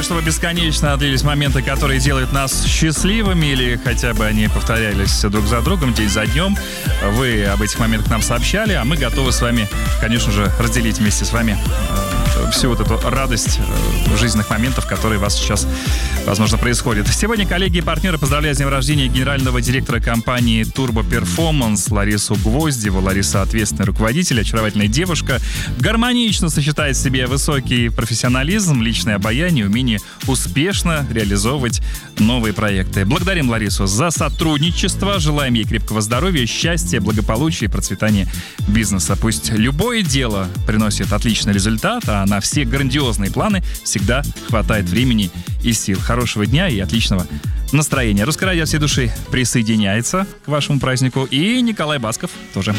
бы, чтобы бесконечно длились моменты, которые делают нас счастливыми, или хотя бы они повторялись друг за другом, день за днем. Вы об этих моментах нам сообщали, а мы готовы с вами, конечно же, разделить вместе с вами всю вот эту радость жизненных моментов, которые у вас сейчас, возможно, происходят. Сегодня коллеги и партнеры поздравляют с днем рождения генерального директора компании Turbo Performance Ларису Гвоздеву. Лариса — ответственный руководитель, очаровательная девушка, гармонично сочетает в себе высокий профессионализм, личное обаяние, умение успешно реализовывать новые проекты. Благодарим Ларису за сотрудничество, желаем ей крепкого здоровья, счастья, благополучия и процветания бизнеса. Пусть любое дело приносит отличный результат, а на все грандиозные планы всегда хватает времени и сил. Хорошего дня и отличного настроения. Русское радио от всей души присоединяется к вашему празднику. И Николай Басков тоже.